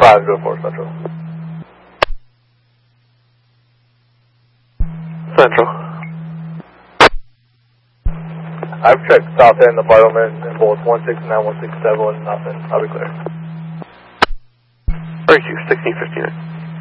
504 Central. Central. I've checked South End, the Bartleman, in both 169, 167, nothing. I'll be clear. Break 1659.